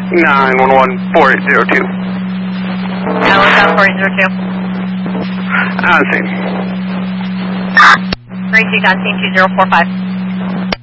911 4802. 911 4802. On scene. Green 2 on scene 2045.